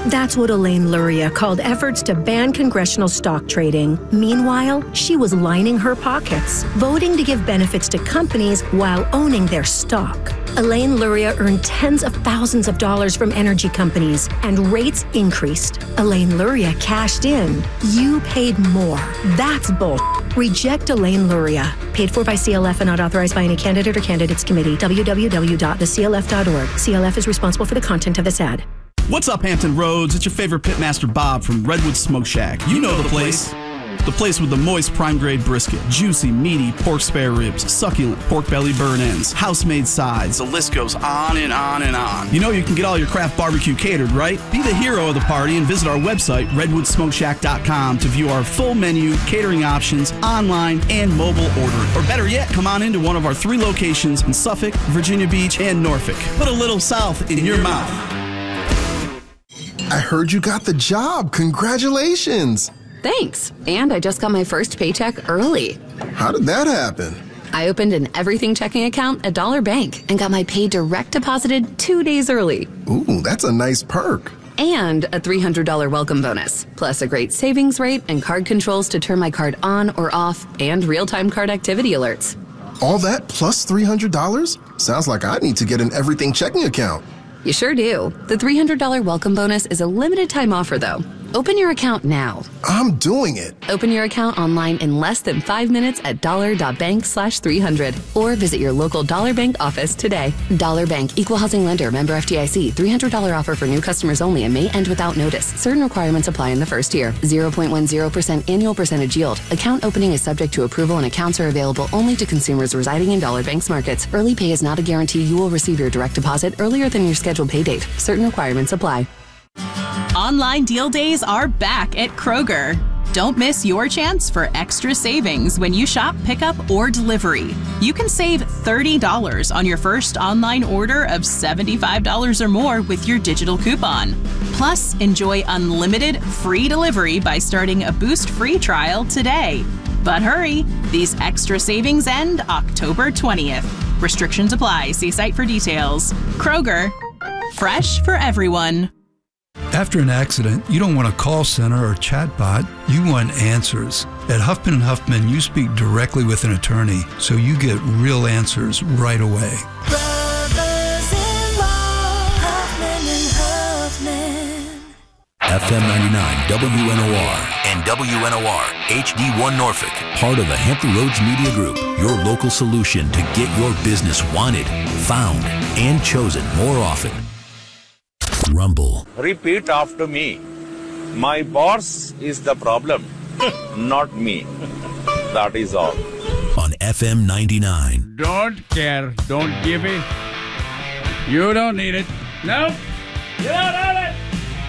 That's what Elaine Luria called efforts to ban congressional stock trading. Meanwhile, she was lining her pockets, voting to give benefits to companies while owning their stock. Elaine Luria earned tens of thousands of dollars from energy companies, and rates increased. Elaine Luria cashed in. You paid more. That's bull. Reject Elaine Luria. Paid for by CLF and not authorized by any candidate or candidates committee. www.theclf.org. CLF is responsible for the content of this ad. What's up, Hampton Roads? It's your favorite pitmaster Bob from Redwood Smoke Shack. You know the place. The place with the moist prime-grade brisket, juicy, meaty pork spare ribs, succulent pork belly burn ends, house-made sides. The list goes on and on and on. You know you can get all your craft barbecue catered, right? Be the hero of the party and visit our website, redwoodsmokeshack.com, to view our full menu, catering options, online, and mobile ordering. Or better yet, come on into one of our 3 locations in Suffolk, Virginia Beach, and Norfolk. Put a little south in your mouth. I heard you got the job. Congratulations. Thanks. And I just got my first paycheck early. How did that happen? I opened an everything checking account at Dollar Bank and got my pay direct deposited 2 days early. Ooh, that's a nice perk. And a $300 welcome bonus, plus a great savings rate and card controls to turn my card on or off, and real-time card activity alerts. All that plus $300? Sounds like I need to get an everything checking account. You sure do. The $300 welcome bonus is a limited time offer, though. Open your account now. I'm doing it. Open your account online in less than 5 minutes at dollar.bank/300 or visit your local Dollar Bank office today. Dollar Bank, Equal Housing Lender, member FDIC. $300 offer for new customers only and may end without notice. Certain requirements apply in the first year. 0.10% annual percentage yield. Account opening is subject to approval and accounts are available only to consumers residing in Dollar Bank's markets. Early pay is not a guarantee you will receive your direct deposit earlier than your scheduled pay date. Certain requirements apply. Online deal days are back at Kroger. Don't miss your chance for extra savings when you shop pickup or delivery. You can save $30 on your first online order of $75 or more with your digital coupon. Plus, enjoy unlimited free delivery by starting a Boost free trial today. But hurry, these extra savings end October 20th. Restrictions apply. See site for details. Kroger, fresh for everyone. After an accident, you don't want a call center or chatbot. You want answers. At Huffman & Huffman, you speak directly with an attorney, so you get real answers right away. FM 99 WNOR and WNOR HD1 Norfolk, part of the Hampton Roads Media Group, your local solution to get your business wanted, found, and chosen more often. Rumble. Repeat after me. My boss is the problem, not me. That is all. On FM 99. Don't care. Don't give it. You don't need it. Nope. You don't have it.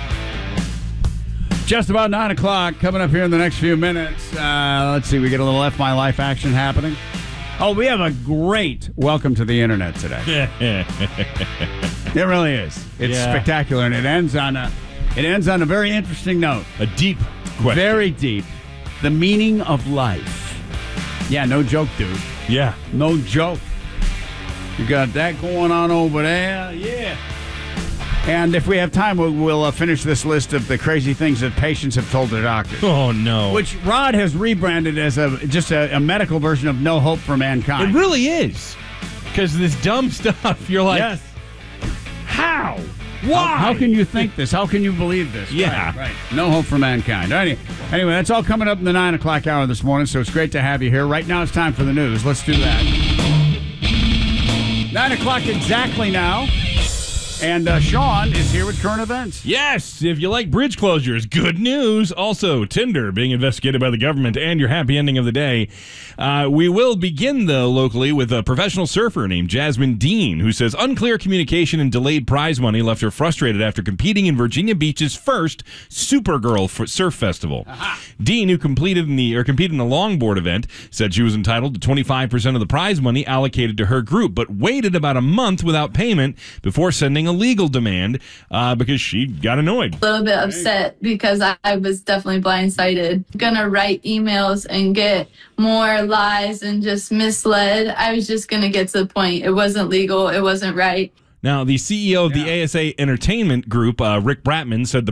Just about 9 o'clock coming up here in the next few minutes. Let's see. We get a little F My Life action happening. Oh, we have a great welcome to the internet today. It really is. It's spectacular, and it ends on a very interesting note. A deep question. Very deep. The meaning of life. Yeah, no joke, dude. Yeah. No joke. You got that going on over there. Yeah. And if we have time, we'll finish this list of the crazy things that patients have told their doctors. Oh, no. Which Rod has rebranded as just a medical version of No Hope for Mankind. It really is. Because this dumb stuff, you're like, yes. How? Why? How can you think this? How can you believe this? Yeah. Right. No hope for mankind. Anyway, that's all coming up in the 9 o'clock hour this morning, so it's great to have you here. Right now it's time for the news. Let's do that. 9 o'clock exactly now. And Sean is here with current events. Yes, if you like bridge closures, good news. Also, Tinder being investigated by the government and your happy ending of the day. We will begin, though, locally with a professional surfer named Jasmine Dean, who says unclear communication and delayed prize money left her frustrated after competing in Virginia Beach's first Supergirl Surf Festival. Aha. Dean, who competed in the longboard event, said she was entitled to 25% of the prize money allocated to her group, but waited about a month without payment before sending a legal demand because she got annoyed. A little bit upset because I was definitely blindsided. Gonna write emails and get more lies and just misled. I was just gonna get to the point. It wasn't legal. It wasn't right. Now, the CEO of the ASA Entertainment Group, Rick Bratman, said the